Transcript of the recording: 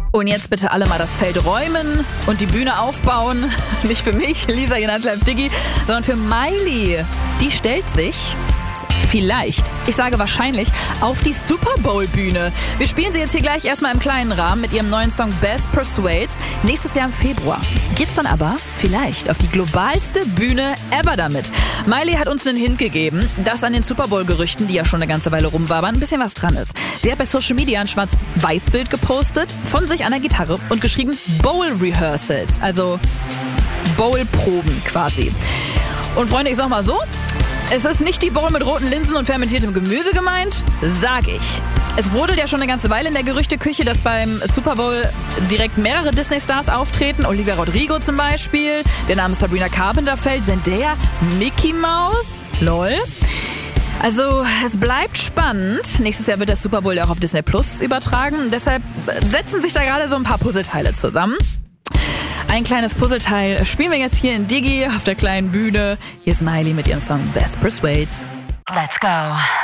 Und jetzt bitte alle mal das Feld räumen und die Bühne aufbauen. Nicht für mich, Lisa hier in 1 Live Diggi, sondern für Miley. Die stellt sich vielleicht, ich sage wahrscheinlich, auf die Super Bowl Bühne. Wir spielen sie jetzt hier gleich erstmal im kleinen Rahmen mit ihrem neuen Song Best Persuades. Nächstes Jahr im Februar geht's dann aber vielleicht auf die globalste Bühne ever damit. Miley hat uns einen Hint gegeben, dass an den Super Bowl Gerüchten, die ja schon eine ganze Weile rumwabern, ein bisschen was dran ist. Sie hat bei Social Media ein Schwarz-Weiß-Bild gepostet von sich an der Gitarre und geschrieben Bowl Rehearsals, also Bowl-Proben quasi. Und Freunde, ich sag mal so, es ist nicht die Bowl mit roten Linsen und fermentiertem Gemüse gemeint, sag ich. Es brodelt ja schon eine ganze Weile in der Gerüchteküche, dass beim Super Bowl direkt mehrere Disney-Stars auftreten. Olivia Rodrigo zum Beispiel, der Name Sabrina Carpenter fällt, Zendaya, Mickey Mouse, lol. Also, es bleibt spannend. Nächstes Jahr wird der Super Bowl ja auch auf Disney Plus übertragen. Deshalb setzen sich da gerade so ein paar Puzzleteile zusammen. Ein kleines Puzzleteil spielen wir jetzt hier in Diggi auf der kleinen Bühne. Hier ist Miley mit ihrem Song Best Persuades. Let's go.